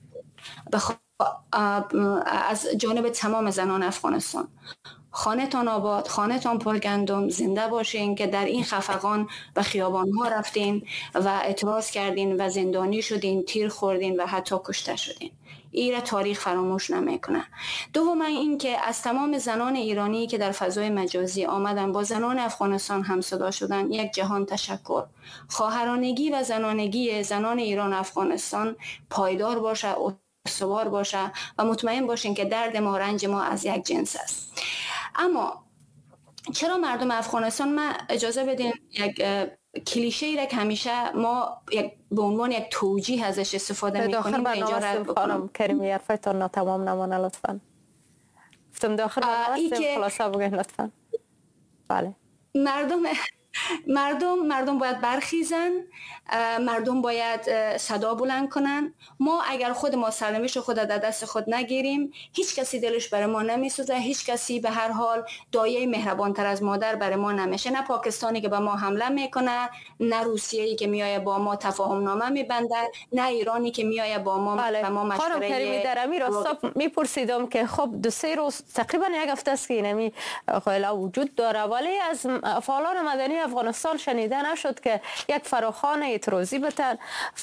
از جانب تمام زنان افغانستان. خانه‌تان آباد، خانه‌تان پرگندم، زنده باشین که در این خفقان به خیابان‌ها رفتین و اعتراض کردین و زندانی شدین، تیر خوردین و حتی کشته شدین. این تاریخ فراموش نمیکنه. دوم این که از تمام زنان ایرانی که در فضای مجازی آمدن با زنان افغانستان هم صدا شدن، یک جهان تشکر. خواهرانگی و زنانگی زنان ایران و افغانستان پایدار باشه، استوار باشه و مطمئن باشین که درد ما، رنج ما از یک جنس است. اما چرا مردم افغانستان، ما اجازه بدین یک کلیشه‌ای را که همیشه ما به عنوان یک توجیه ازش استفاده می‌کنیم و اینجا رد بکنم. کریمی حرفتون ناتمام نمانه لطفاً. گفتم داخل برنامه خلاصه بگین لطفاً. بله. مردم باید برخیزن، مردم باید صدا بلند کنن. ما اگر خود ما سرنوشت خود در دست خود نگیریم، هیچ کسی دلش برای ما نمیسوزه، هیچ کسی به هر حال دایه مهربان تر از مادر برای ما نمیشه. نه پاکستانی که به ما حمله میکنه، نه روسیه‌ای که میایه با ما تفاهم نامه میبنده، نه ایرانی که میایه با ما به ما مشورت. خانم کریمی در امیر راستا میپرسیدم که خب 2-3 روز تقریبا یک هفته است که اینمی خیلی وجود داره، ولی از فعالان مدنی افغانستان شنیده نشد که یک فراخوان اعتراضی بتن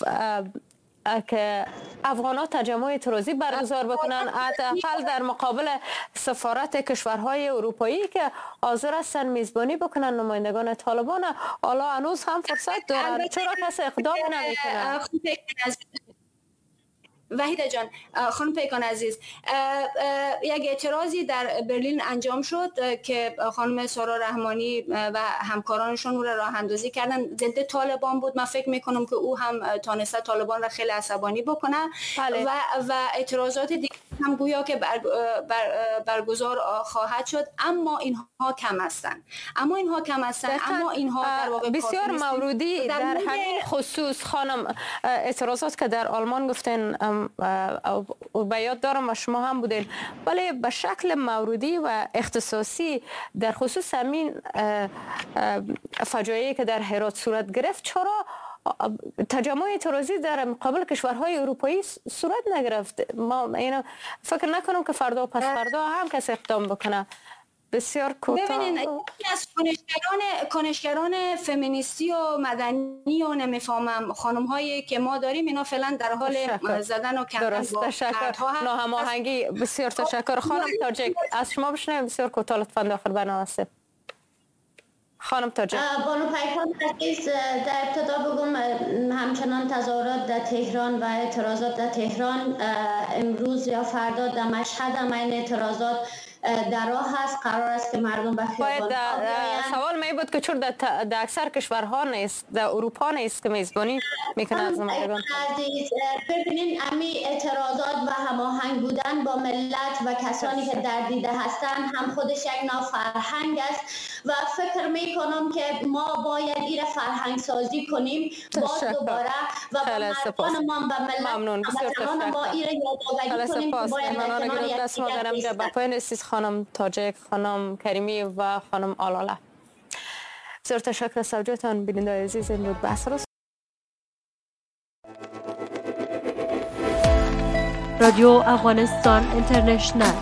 که افغان‌ها تجمع اعتراضی برگزار بکنن، حداقل در مقابل سفارت کشورهای اروپایی که حاضر هستن میزبانی بکنن نمایندگان طالبان. حالا هنوز هم فرصت دارن، چرا کسی اقدام نمیکنه؟ وحیده جان، خانم پیکان عزیز، یک اعتراضی در برلین انجام شد که خانم سارا رحمانی و همکارانشون رو راه اندازی کردن. ضد طالبان بود. من فکر میکنم که او هم تانسته طالبان را خیلی عصبانی بکنه. بله. و اعتراضات دیگه هم گویا که برگزار خواهد شد، اما اینها کم هستند. اما اینها در واقع بسیار موردی در همین خصوص خانم اعتراضات که در آلمان گفتن به یاد دارم و شما هم بودین، ولی به شکل موردی و اختصاصی در خصوص همین فجایعی که در هرات صورت گرفت، چرا تجمع اعتراضی در مقابل کشورهای اروپایی صورت نگرفت؟ ما اینو فکر نکنم که فردا و پس فردا هم کسی اقدام بکنه. بسیار کوتاه. ببینین، از کنشگران فمینیستی و مدنی و نمیفهمم خانم هایی که ما داریم، اینا فعلا در حال زدن و کندن با تشکر. ناهماهنگی. بسیار تشکر. خانم تاجک از شما بشنویم بسیار کوتاه لطفا داخل برنامه. خانم تاجک. بانو پیکان عزیز، در ابتدا بگم همچنان تظاهرات در تهران و اعتراضات در تهران امروز یا فردا در مشهد هم این اعتراضات در راه هست. قرار است که مردم به خیابان بیایند. سوال می بود که چون در اکثر کشورها نیست، در اروپا نیست که میزبانی میکنه از نمایندگان. ببینین امی اعتراضات و هماهنگ بودن با ملت و کسانی که در دیده هستند هم خودش یک نوع فرهنگ است و فکر میکنم که ما باید این فرهنگ سازی کنیم باز دوباره و با مردم ما و ملت هموطنان ما این یادآوری کنیم که باید اعتماد یکدیگر. خانم تاجک، خانم کریمی و خانم آلاله، بسیار تشکر از توجهتان. بیننده عزیز، این بود بحث رادیو افغانستان اینترنشنل.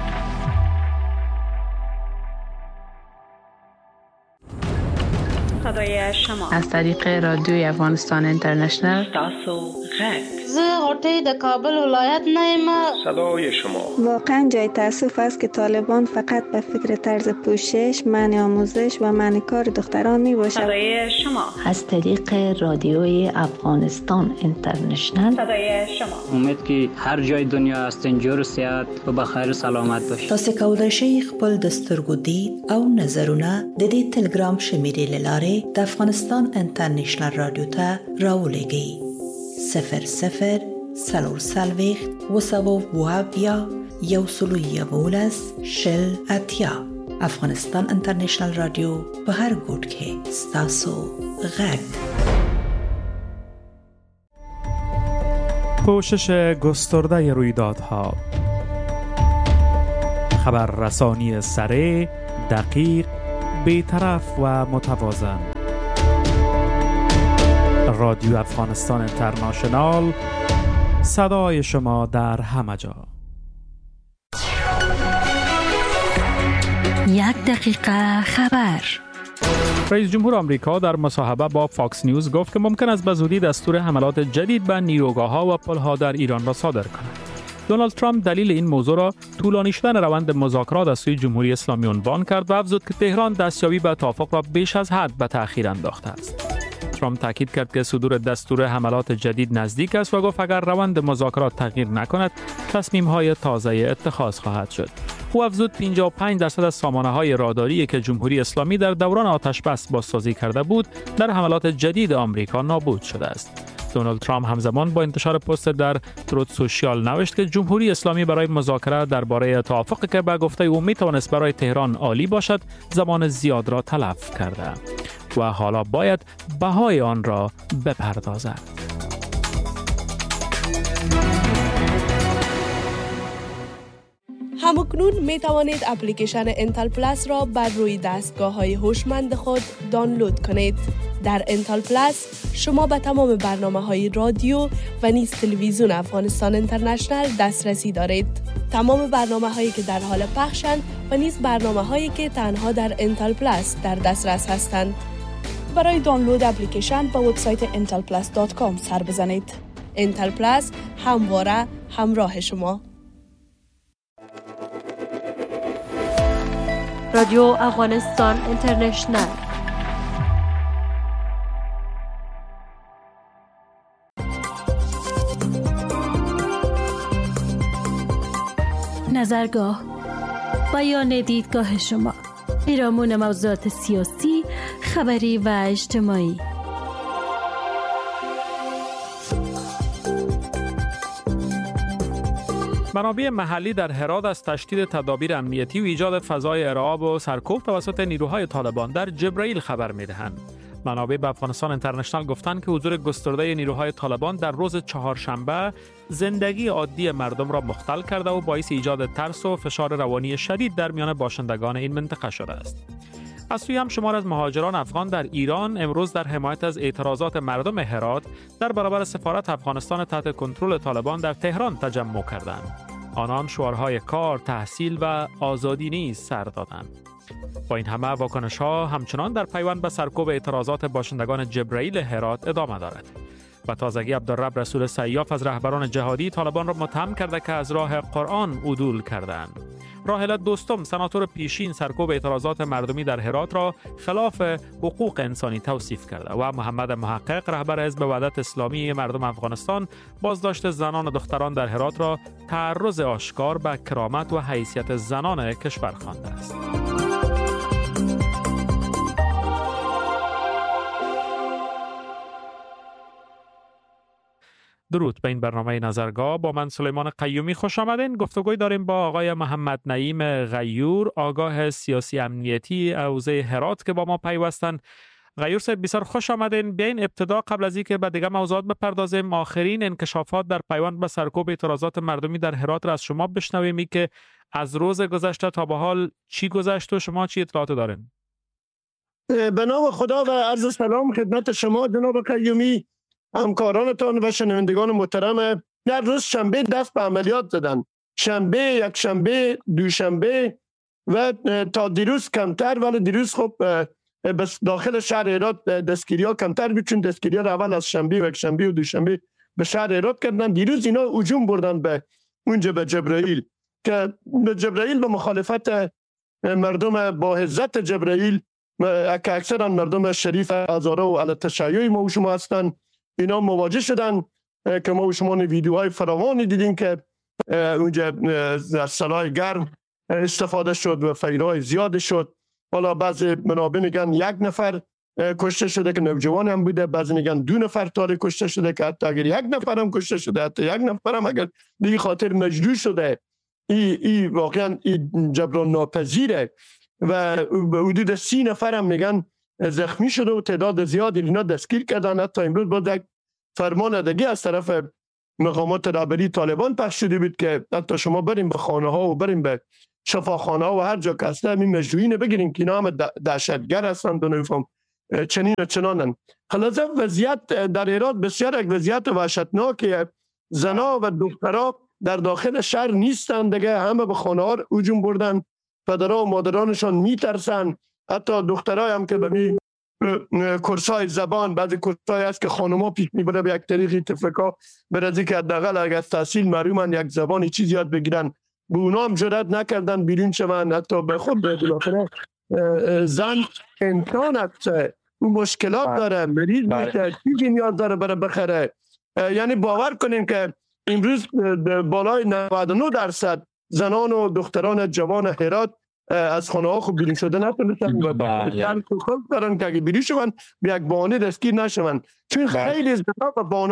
صدای شما از طریق رادیوی افغانستان اینترنشنل. تاسو غږ. زه غوټۍ د کابل ولایت نه یم. صدای شما. واقعا جای تأسف است که طالبان فقط به فکر طرز پوشش، منع آموزش و منع کار دختران می باشد. صدای شما. از طریق رادیوی افغانستان اینترنشنل. صدای شما. امید که هر جای دنیا هستین جور صحت و بخیر سلامت باشید. تاسو کولای شئ خپل د سترګو دید او نظرونه د دې ټلګرام شمیرې له لارې د افغانستان انټرنیشنل رادیو ته راولېږئ. 00 صلورسلویخت وسوو وابیا یوسلویولس شل اتیا. افغانستان انټرنیشنل رادیو په هر ګوټ کې ستاسو غږ. پوشش گسترده رویدادها، خبررسانی سریع، دقیق، بی‌طرف و متوازن. رادیو افغانستان اینترنشنال، صدای شما در همه جا. 1 دقیقه خبر. رئیس جمهور آمریکا در مصاحبه با فاکس نیوز گفت که ممکن است به زودی دستور حملات جدید به نیروگاه‌ها و پل‌ها در ایران را صادر کند. دونالد ترامپ دلیل این موضوع را طولانی شدن روند مذاکرات از سوی جمهوری اسلامی عنوان کرد و افزود که تهران دستیابی به توافق را بیش از حد به تأخیر انداخته است. ترامپ تاکید کرد که صدور دستور حملات جدید نزدیک است و گفت اگر روند مذاکرات تغییر نکند تصمیم‌های تازه اتخاذ خواهد شد. او افزود 55% از سامانه‌های راداری که جمهوری اسلامی در دوران آتش‌بس بازسازی کرده بود در حملات جدید آمریکا نابود شده است. دونالد ترامپ همزمان با انتشار پست در تروت سوشیال نوشت که جمهوری اسلامی برای مذاکره درباره توافقی که به گفته او میتوانست برای تهران عالی باشد زمان زیاد را تلف کرده و حالا باید بهای آن را بپردازد. همکنون می توانید اپلیکیشن انتل پلاس را بر روی دستگاه‌های هوشمند خود دانلود کنید. در انتل پلاس شما به تمام برنامه‌های رادیو و نیز تلویزیون افغانستان اینترنشنل دسترسی دارید. تمام برنامه‌هایی که در حال پخشند و نیز برنامه‌هایی که تنها در انتل پلاس در دسترس هستند. برای دانلود اپلیکیشن به وبسایت intelplus.com سر بزنید. انتل پلاس همواره همراه شما. رادیو افغانستان اینترنشنل. نظرگاه، بیان دیدگاه شما، پیرامون موضوعات سیاسی، خبری و اجتماعی. منابع محلی در هرات از تشدید تدابیر امنیتی و ایجاد فضای ارعاب و سرکوب توسط نیروهای طالبان در جبرائیل خبر می‌دهند. منابع به افغانستان اینترنشنال گفتند که حضور گسترده نیروهای طالبان در روز چهارشنبه زندگی عادی مردم را مختل کرده و باعث ایجاد ترس و فشار روانی شدید در میان باشندگان این منطقه شده است. از سوی هم شمار از مهاجران افغان در ایران امروز در حمایت از اعتراضات مردم هرات در برابر سفارت افغانستان تحت کنترل طالبان در تهران تجمع کردند. آنان شعارهای کار، تحصیل و آزادی نیز سر دادند. با این همه واکنش‌ها همچنان در پیوند به سرکوب اعتراضات باشندگان جبرائیل هرات ادامه دارد. و تازگی عبدالرب رسول سیاف از رهبران جهادی طالبان را متهم کرده که از راه قرآن عدول کردند. راحله دوستم، سناتور پیشین، سرکوب اعتراضات مردمی در هرات را خلاف حقوق انسانی توصیف کرده و محمد محقق، رهبر حزب وحدت اسلامی مردم افغانستان، بازداشت زنان و دختران در هرات را تعرض آشکار به کرامت و حیثیت زنان کشور خوانده است. درود به این برنامه نظرگاه. با من سلیمان قیومی خوش آمدین. گفتگوی داریم با آقای محمد نعیم غیور، آگاه سیاسی امنیتی حوزه هرات که با ما پیوستن. غیور صاحب بسیار خوش آمدین. بیاین ابتدا قبل از اینکه به دیگه موضوعات بپردازیم، آخرین انکشافات در پیوند به سرکوب اعتراضات مردمی در هرات را از شما بشنویم که از روز گذشته تا به حال چی گذشت و شما چی اطلاعات دارین؟ به نام خدا و عرض سلام خدمت شما جناب قیومی، همکارانتان و شنوندگان محترم. در روز شنبه دست به عملیات زدن. شنبه، یک شنبه، دوشنبه و تا دیروز کمتر، ولی دیروز خب بس داخل شهر هرات دستگیری ها کمتر بود، چون دستگیری ها اول از شنبه و یک شنبه و دوشنبه به شهر هرات کردن. دیروز اینا هجوم بردن به اونجا به جبرائیل، که به جبرائیل به مخالفت مردم با عزت جبرائیل که اکثرا مردم شریف هزاره و علی تشیع ما و شما هستن، اینا مواجه شدن که ما و شما ویدیوهای فراوانی دیدیم که اونجا از سلاح گرم استفاده شد و فیرهای زیاد شد. حالا بعضی منابع میگن 1 نفر کشته شده که نوجوان هم بوده، بعضی میگن 2 نفر تاری کشته شده که حتی اگر 1 نفر هم کشته شده، حتی 1 نفر هم اگر به خاطر مجروح شده، این واقعا جبران ناپذیره. و به حدود 30 نفر هم میگن زخمی شده و تعداد زیادی اینا دستگیر کردن. حتی امروز باز یک فرماندهی از طرف مقامات رهبری طالبان پخش شده بود که حتی شما بریم به خانه ها و بریم به شفاخانه ها و هر جا که هسته همین مجروحین بگیرین که اینا هم دهشتگر هستند و نمیفهم چنین و چنانن. خلاصه وضعیت در هرات بسیار یک وضعیت وحشتناکه. زنا و دخترها در داخل شهر نیستند دیگه، همه به خانه ها هجوم بردن. پدرها و مادرانشان میترسن. حتی دخترای هم که به کورسای زبان، بعضی کورسای هست که خانوما پیش میبره به یک طریقی تفرقا برازی که حداقل اگر از تحصیل محرومن یک زبانی چیز یاد بگیرن، به اونا هم جرئت نکردن بیرون شون. حتی به خود بالاخره زن انسان هست، اون مشکلات داره، مریض میشه، چیزی نیاز داره برای بخره. یعنی باور کنین که امروز بالای 99% زنان و دختران جوان هرات از خانه ها خوب بیرون شده نتونستن و دارن خوب دارن که اگه بیرون شون به یک بانه دستگیر نشون، چون خیلی زنا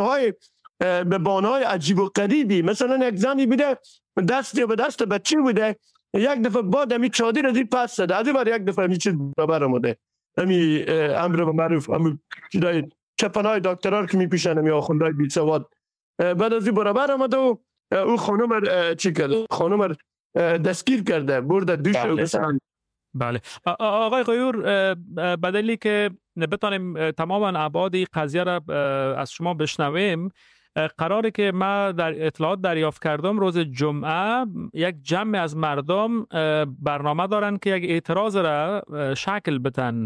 به بانه های عجیب و غریبی. مثلا یک زنی بوده دستی به دست بچه بوده، یک دفعه بعد همی چادر از این پس زده، از این بار یک دفعه همی چیز برابر آمده، همی امر به معروف، همی چپنهای دکترها که میپیشن، همی آخوندهای بی سواد، بعد از این برابر آمده و اون خانم چی کرده؟ خانم دستگیر کرده، برده دوش رو بسن. بله آقای غیور، بدلی که بتانیم تماما ابعاد قضیه را از شما بشنویم، قراره که ما در اطلاعات دریافت کردم روز جمعه یک جمع از مردم برنامه دارن که یک اعتراض را شکل بدن.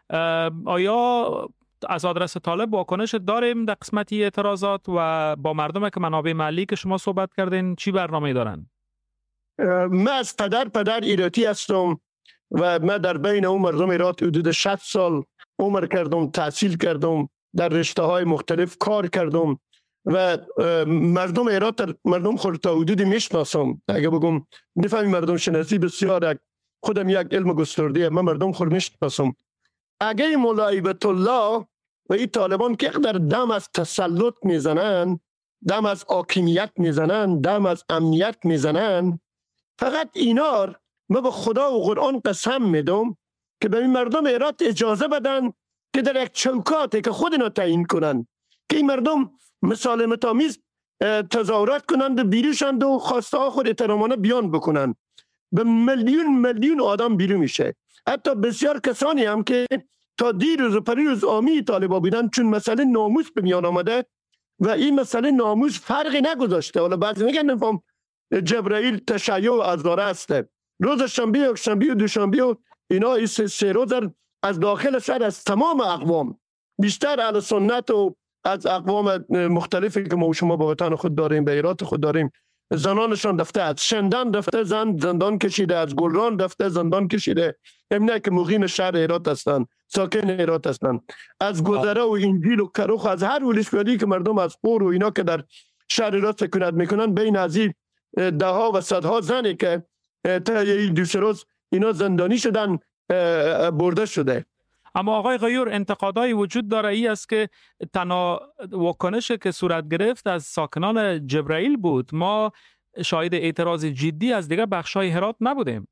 آیا از آدرس طالب واکنش داریم در قسمتی اعتراضات و با مردم که منابع محلی که شما صحبت کردین چی برنامه دارن؟ من از پدر ایراتی هستم و من در بین اون مردم ایرات حدود 60 سال عمر کردم، تحصیل کردم، در رشته های مختلف کار کردم و مردم هرات مردم خود تا حدودی میشناسم. اگه بگم نفهمی مردم شناسی بسیار خودم یک علم گسترده، من مردم خود میشناسم. اگه مولا هیبت الله و این طالبان که در دم از تسلط میزنن، دم از حاکمیت میزنن، دم از امنیت میزنن، فقط اینا ما به خدا و قرآن قسم میدم که به این مردم هرات اجازه بدن که در یک چوکاتی که خود اینا تعیین کنن که این مردم مسالمت آمیز تظاهرات کنند و بیروشند و خواسته ها خود احترامانه بیان بکنن. به میلیون آدم بیرون میشه. حتی بسیار کسانی هم که تا دیروز و پریروز حامی طالبان بودن، چون مسئله ناموس به میان آمده و این مسئله ناموس فرقی نگذاشته. حالا بعضی میگن نفهم جبرائیل تشیع و عذاره هسته. روز شنبه، یکشنبه و دوشنبه و اینا این سه روز از داخل شهر از تمام اقوام، بیشتر اهل سنت و از اقوام مختلفی که ما و شما با وطن خود داریم، به ایرات خود داریم، زنانشان رفته، از شندن رفته زندان کشیده، از گلران رفته زندان کشیده، همینه که مقیم شهر هرات هستن، ساکن هرات هستن، از گذره و انجیل و کروخ، از هر ولسوالی که مردم از قور و اینا که در شهر هرات سکونت میکنن، بین از این ده ها و صدها زنی که تا دو سه روز اینا زندانی شدن برده شده. اما آقای غیور، انتقادایی وجود داره ای است که تنها واکنش که صورت گرفت از ساکنان جبرائیل بود. ما شاهد اعتراض جدی از دیگر بخشای هرات نبودیم.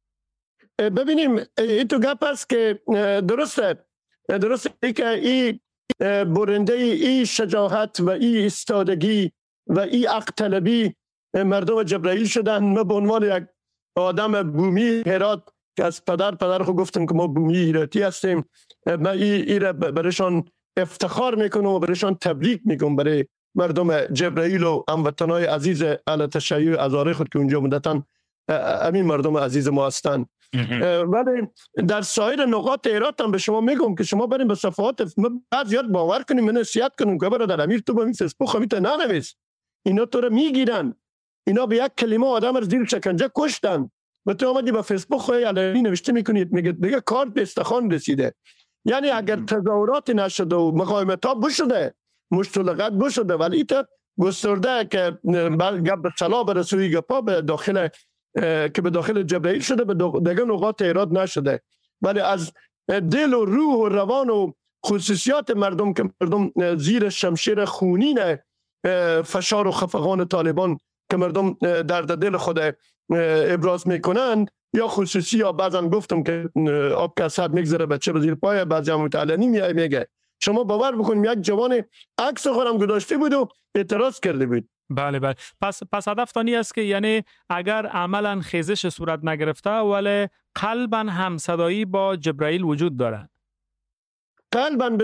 ببینیم این تو گپ است که درسته که این برنده این شجاعت و این استادگی و این حق طلبی مردم جبرائیل شدن. ما به عنوان یک آدم بومی هرات که از پدر خود گفتم که ما بومی هراتی هستیم، من این برایشان افتخار میکنم و برایشان تبریک میکنم، برای مردم جبرائیل و هموطنای عزیز اهل تشیع عذاره خود که اونجا مدتن همین مردم عزیز ما هستن. ولی در سایر نقاط هرات هم به شما میگم که شما بریم به صفحات بعضیات باور کنیم، من نصیحت کنم که برادر امیر تو به این فیسبوک همیت ننویس، اینا تو رو میگیرن، اینا به یک کلمه آدم رو زیر شکنجه کشتن و تو آمدی به فیسبوک خواهی علنی نوشته میکنید، میگه دیگه کار به استخوان رسیده. یعنی اگر تظاهرات نشده و مقاومت ها بشده، مشتلقات بشده، ولی ایتا گسترده که گپ به صلاح برسوی گپا به داخل که به داخل جبرائیل شده، به دیگه نقاط ایراد نشده، ولی از دل و روح و روان و خصوصیات مردم که مردم زیر شمشیر خونین فشار و خفقان طالبان که مردم درد دل خود ابراز میکنن، یا خصوصی یا بعضا گفتم که آب که از حد میگذره بچه به زیر پای، بعضی هم متعلنی میگه. شما باور بکنیم یک جوان عکس خودم گذاشته بود و اعتراض کرده بود. بله. پس هدف تانی است که یعنی اگر عملا خیزش صورت نگرفته ولی قلبا همصدایی با جبرائیل وجود داره. قلبا